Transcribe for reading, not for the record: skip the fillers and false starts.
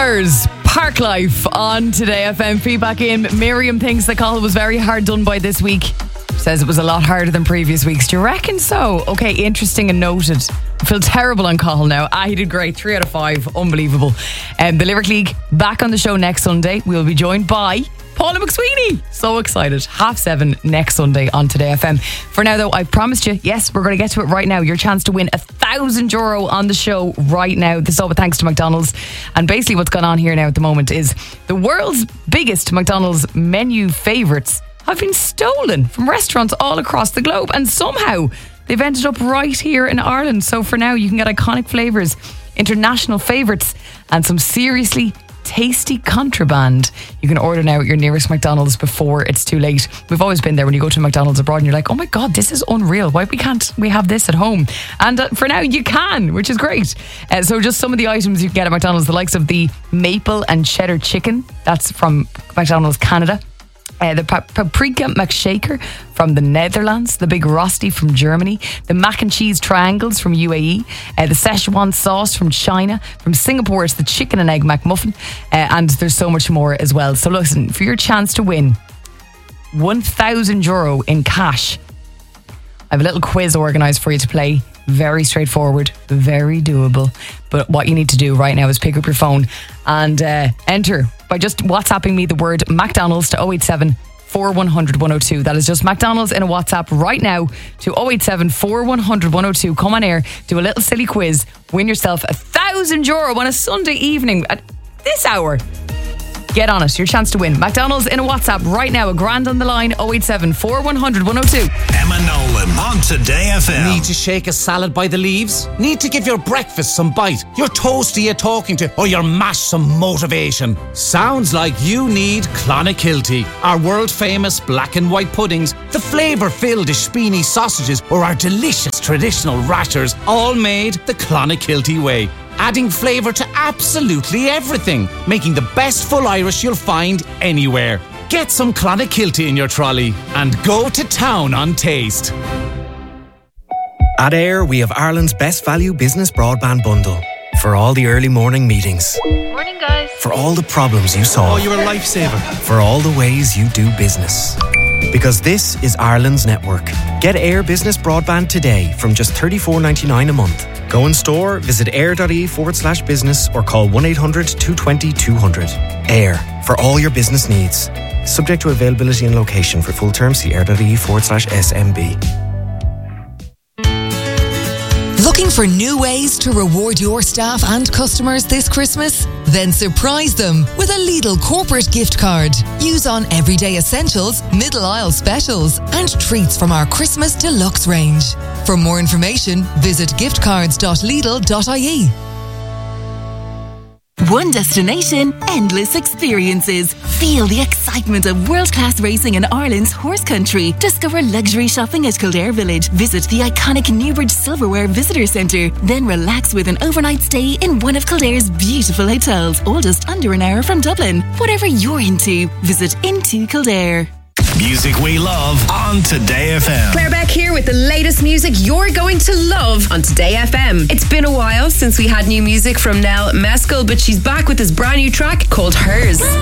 Hers, Park Life on Today FM. Feedback in. Miriam thinks the call was very hard done by this week. Says it was a lot harder than previous weeks. Do you reckon so? Okay, interesting and noted. I feel terrible on Cathal now. He did great. 3 out of 5. Unbelievable. The Limerick League back on the show next Sunday. We'll be joined by Paula McSweeney. So excited. 7:30 next Sunday on Today FM. For now though, I promised you, yes, we're going to get to it right now. Your chance to win €1,000 on the show right now. This is all with thanks to McDonald's. And basically what's going on here now at the moment is the world's biggest McDonald's menu favourites have been stolen from restaurants all across the globe, and somehow they've ended up right here in Ireland. So for now you can get iconic flavours, international favourites, and some seriously tasty contraband. You can order now at your nearest McDonald's before it's too late. We've always been there when you go to McDonald's abroad and you're like, oh my god, this is unreal, why can't we have this at home? And for now you can, which is great. So just some of the items you can get at McDonald's: the likes of the maple and cheddar chicken, that's from McDonald's Canada. The paprika McShaker from the Netherlands, the big Rosti from Germany, the mac and cheese triangles from UAE, the Szechuan sauce from China, from Singapore it's the chicken and egg McMuffin, and there's so much more as well. So listen, for your chance to win €1,000 in cash, I have a little quiz organised for you to play. Very straightforward, very doable. But what you need to do right now is pick up your phone and enter by just WhatsApping me the word McDonald's to 087 4100 102. That is just McDonald's in a WhatsApp right now to 087 4100 102. Come on air, do a little silly quiz, win yourself €1,000 on a Sunday evening at this hour. Get on it, your chance to win. McDonald's in a WhatsApp right now, a grand on the line, 087 4100 102. Emma Nolan on Today FM. Need to shake a salad by the leaves? Need to give your breakfast some bite? Your toast you're talking to? Or your mash some motivation? Sounds like you need Clonakilty. Our world famous black and white puddings, the flavour-filled Ishpini sausages, or our delicious traditional rashers, all made the Clonakilty way. Adding flavour to absolutely everything, making the best full Irish you'll find anywhere. Get some Clonakilty in your trolley and go to town on taste. At Air, we have Ireland's best value business broadband bundle. For all the early morning meetings. Morning, guys. For all the problems you solve. Oh, you're a lifesaver. For all the ways you do business. Because this is Ireland's network. Get Air Business Broadband today from just $34.99 a month. Go in store, visit air.ie/business or call 1-800 220 200. Air, for all your business needs. Subject to availability and location. For full terms, see air.ie/SMB. Looking for new ways to reward your staff and customers this Christmas? Then surprise them with a Lidl corporate gift card. Use on everyday essentials, middle aisle specials, and treats from our Christmas Deluxe range. For more information, visit giftcards.lidl.ie. One destination, endless experiences. Feel the excitement of world-class racing in Ireland's horse country. Discover luxury shopping at Kildare Village. Visit the iconic Newbridge Silverware Visitor Centre. Then relax with an overnight stay in one of Kildare's beautiful hotels, all just under an hour from Dublin. Whatever you're into, visit Into Kildare. Music we love on Today FM. Claire Beck here with the latest music you're going to love on Today FM. It's been a while since we had new music from Nell Meskel, but she's back with this brand new track called Hers.